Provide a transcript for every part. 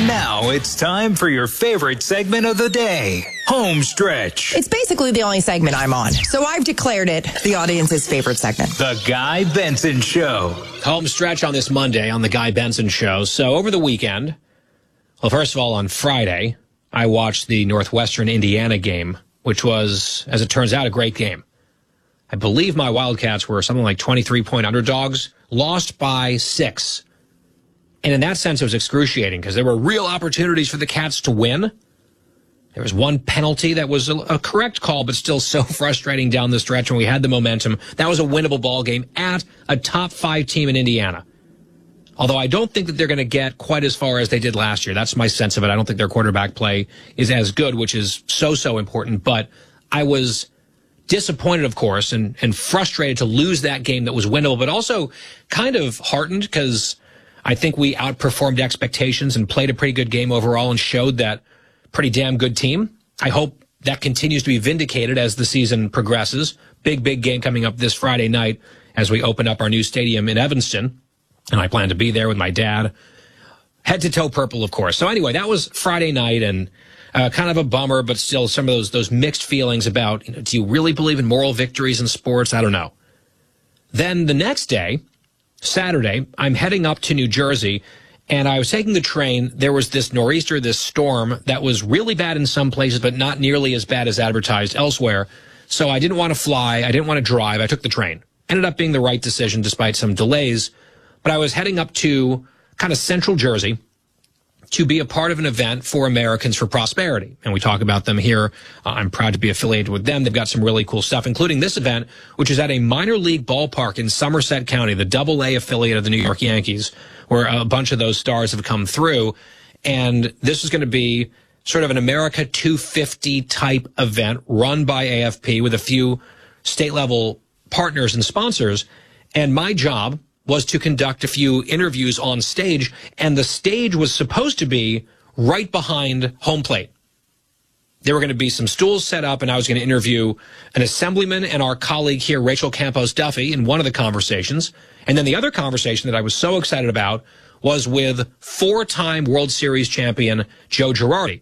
And now it's time for your favorite segment of the day, Home Stretch. It's basically the only segment I'm on, so I've declared it the audience's favorite segment. The Guy Benson Show. Home Stretch on this Monday on The Guy Benson Show. So over the weekend, well, first of all, on Friday, I watched the Northwestern Indiana game, which was, as it turns out, a great game. I believe my Wildcats were something like 23-point underdogs, lost by 6. And in that sense, it was excruciating because there were real opportunities for the Cats to win. There was one penalty that was a correct call, but still so frustrating down the stretch when we had the momentum. That was a winnable ball game at a top 5 team in Indiana. Although I don't think that they're going to get quite as far as they did last year. That's my sense of it. I don't think their quarterback play is as good, which is so important. But I was disappointed, of course, and frustrated to lose that game that was winnable, but also kind of heartened because I think we outperformed expectations and played a pretty good game overall and showed that pretty damn good team. I hope that continues to be vindicated as the season progresses. Big game coming up this Friday night as we open up our new stadium in Evanston. And I plan to be there with my dad. Head to toe purple, of course. So anyway, that was Friday night and kind of a bummer, but still some of those mixed feelings about, do you really believe in moral victories in sports? I don't know. Then the next day, Saturday, I'm heading up to New Jersey, and I was taking the train. There was this nor'easter, this storm that was really bad in some places, but not nearly as bad as advertised elsewhere. So I didn't want to fly. I didn't want to drive. I took the train. Ended up being the right decision despite some delays. But I was heading up to kind of central Jersey to be a part of an event for Americans for Prosperity. And we talk about them here. I'm proud to be affiliated with them. They've got some really cool stuff, including this event, which is at a minor league ballpark in Somerset County, the AA affiliate of the New York Yankees, where a bunch of those stars have come through. And this is going to be sort of an America 250 type event run by AFP with a few state-level partners and sponsors. And my job was to conduct a few interviews on stage, and the stage was supposed to be right behind home plate. There were going to be some stools set up, and I was going to interview an assemblyman and our colleague here, Rachel Campos Duffy, in one of the conversations. And then the other conversation that I was so excited about was with 4-time World Series champion Joe Girardi,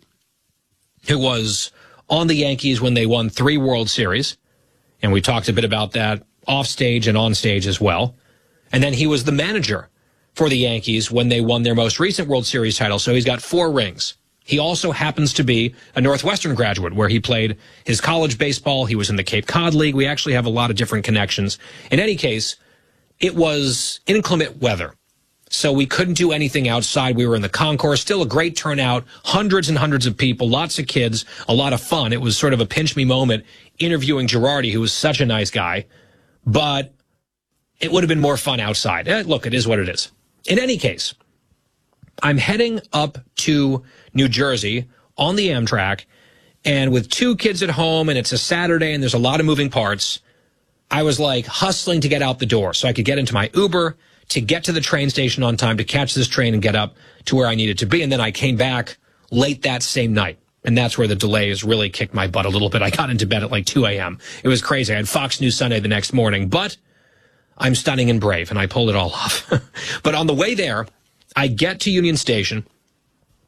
who was on the Yankees when they won 3 World Series. And we talked a bit about that off stage and on stage as well. And then he was the manager for the Yankees when they won their most recent World Series title. So he's got 4 rings. He also happens to be a Northwestern graduate where he played his college baseball. He was in the Cape Cod League. We actually have a lot of different connections. In any case, it was inclement weather, so we couldn't do anything outside. We were in the concourse. Still a great turnout, hundreds and hundreds of people, lots of kids, a lot of fun. It was sort of a pinch me moment interviewing Girardi, who was such a nice guy. But it would have been more fun outside. Look, it is what it is. In any case, I'm heading up to New Jersey on the Amtrak, and with 2 kids at home, and it's a Saturday, and there's a lot of moving parts, I was like hustling to get out the door so I could get into my Uber to get to the train station on time to catch this train and get up to where I needed to be. And then I came back late that same night. And that's where the delays really kicked my butt a little bit. I got into bed at like 2 a.m. It was crazy. I had Fox News Sunday the next morning, but I'm stunning and brave, and I pulled it all off. But on the way there, I get to Union Station,